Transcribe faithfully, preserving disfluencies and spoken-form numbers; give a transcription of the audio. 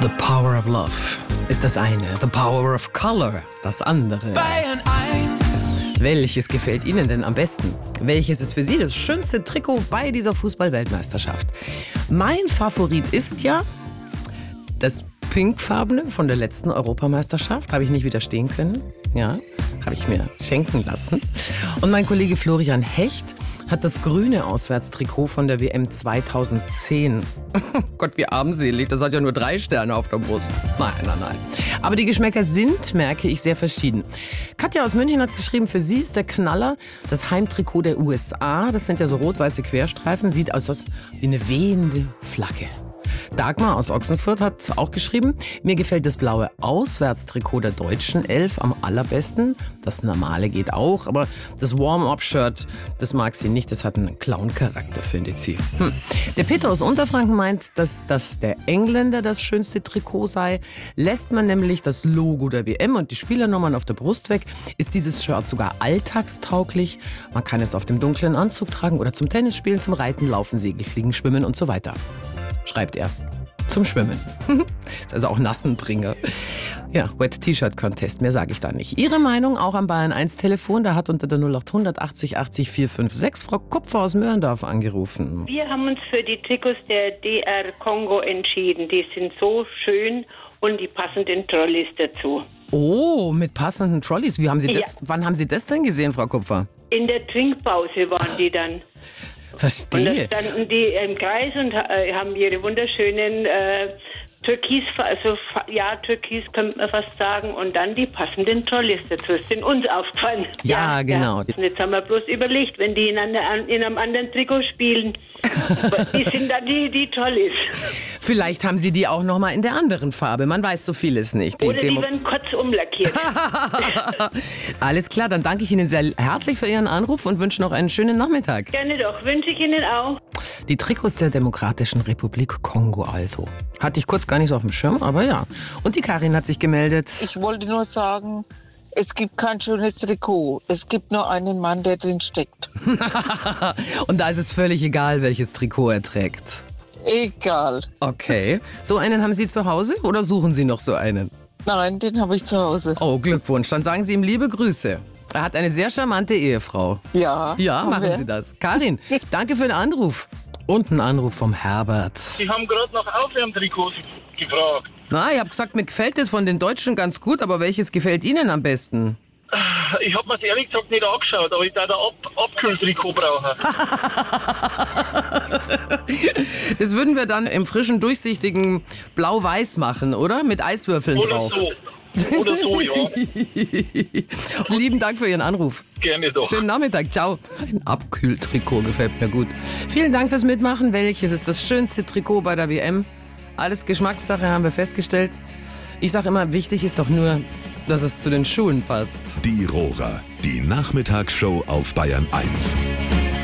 The Power of Love ist das eine. The Power of Color das andere. Bayern eins. Welches gefällt Ihnen denn am besten? Welches ist für Sie das schönste Trikot bei dieser Fußball-Weltmeisterschaft? Mein Favorit ist ja das pinkfarbene von der letzten Europameisterschaft. Habe ich nicht widerstehen können. Ja, habe ich mir schenken lassen. Und mein Kollege Florian Hecht hat das grüne Auswärtstrikot von der W M zweitausendzehn. Gott, wie armselig. Das hat ja nur drei Sterne auf der Brust. Nein, nein, nein. Aber die Geschmäcker sind, merke ich, sehr verschieden. Katja aus München hat geschrieben, für sie ist der Knaller das Heimtrikot der U S A. Das sind ja so rot-weiße Querstreifen. Sieht aus wie eine wehende Flagge. Dagmar aus Ochsenfurt hat auch geschrieben, mir gefällt das blaue Auswärtstrikot der deutschen Elf am allerbesten. Das normale geht auch, aber das Warm-Up-Shirt, das mag sie nicht. Das hat einen Clown-Charakter, findet sie. Hm. Der Peter aus Unterfranken meint, dass das der Engländer das schönste Trikot sei. Lässt man nämlich das Logo der W M und die Spielernummern auf der Brust weg, ist dieses Shirt sogar alltagstauglich. Man kann es auf dem dunklen Anzug tragen oder zum Tennisspielen, zum Reiten, Laufen, Segelfliegen, Schwimmen und so weiter. Schreibt er. Zum Schwimmen. Ist also auch Nassenbringer. Ja, Wet T-Shirt Contest, mehr sage ich da nicht. Ihre Meinung auch am Bayern eins Telefon, da hat unter der null acht hundert achtzig achtzig vier fünf sechs Frau Kupfer aus Möhrendorf angerufen. Wir haben uns für die Trikots der D R Kongo entschieden. Die sind so schön und die passenden Trolleys dazu. Oh, mit passenden Trolleys. Wie haben Sie das, Ja. Wann haben Sie das denn gesehen, Frau Kupfer? In der Trinkpause waren die dann. Verstehe. Und da standen die im Kreis und äh, haben ihre wunderschönen äh, Türkis, also ja, Türkis könnte man fast sagen, und dann die passenden Trolleys dazu. Das sind uns aufgefallen. Ja, genau. Ja. Und jetzt haben wir bloß überlegt, wenn die in, einer, in einem anderen Trikot spielen, die sind dann die, die Trolleys. Vielleicht haben Sie die auch noch mal in der anderen Farbe. Man weiß so vieles nicht. Die Oder die Demo- werden kurz umlackiert. Alles klar, dann danke ich Ihnen sehr herzlich für Ihren Anruf und wünsche noch einen schönen Nachmittag. Gerne doch, wünsche ich Ihnen auch. Die Trikots der Demokratischen Republik Kongo also. Hatte ich kurz gar nicht so auf dem Schirm, aber ja. Und die Karin hat sich gemeldet. Ich wollte nur sagen, es gibt kein schönes Trikot. Es gibt nur einen Mann, der drin steckt. Und da ist es völlig egal, welches Trikot er trägt. Egal. Okay. So einen haben Sie zu Hause oder suchen Sie noch so einen? Nein, den habe ich zu Hause. Oh, Glückwunsch. Dann sagen Sie ihm liebe Grüße. Er hat eine sehr charmante Ehefrau. Ja. Ja, haben machen wir. Sie das. Karin, danke für den Anruf. Und ein Anruf vom Herbert. Sie haben gerade nach Aufwärmtrikots gefragt. Na, ich habe gesagt, mir gefällt das von den Deutschen ganz gut, aber welches gefällt Ihnen am besten? Ich habe mir ehrlich gesagt nicht angeschaut, aber ich da ein Ab Abkühltrikot brauche. Das würden wir dann im frischen, durchsichtigen Blau-Weiß machen, oder? Mit Eiswürfeln Oder drauf. so. Oder so, ja. Lieben Dank für Ihren Anruf. Gerne doch. Schönen Nachmittag, ciao. Ein Abkühltrikot gefällt mir gut. Vielen Dank fürs Mitmachen. Welches ist das schönste Trikot bei der W M? Alles Geschmackssache, haben wir festgestellt. Ich sage immer, wichtig ist doch nur, dass es zu den Schuhen passt. Die Rohrer, die Nachmittagsshow auf Bayern eins.